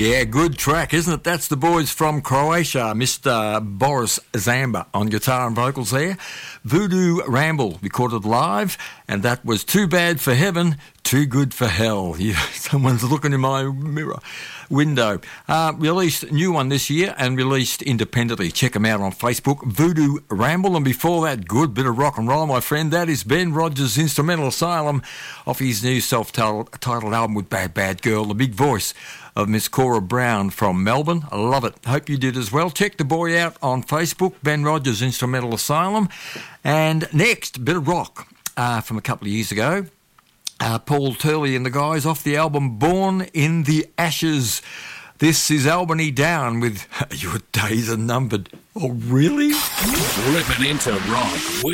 Yeah, good track, isn't it? That's the boys from Croatia, Mr. Boris Zamba on guitar and vocals there. Voodoo Ramble recorded live, and that was Too Bad for Heaven, Too Good for Hell. Yeah, someone's looking in my window. Released a new one this year and released independently. Check them out on Facebook, Voodoo Ramble. And before that, good bit of rock and roll, my friend. That is Ben Rogers' Instrumental Asylum off his new self-titled album with Bad Bad Girl, the big voice of Miss Cora Brown from Melbourne. I love it. Hope you did as well. Check the boy out on Facebook, Ben Rogers' Instrumental Asylum. And next, bit of rock from a couple of years ago. Paul Turley and the guys off the album Born in the Ashes. This is Albany Down with Your Days Are Numbered. Oh, really? Ripping into rock.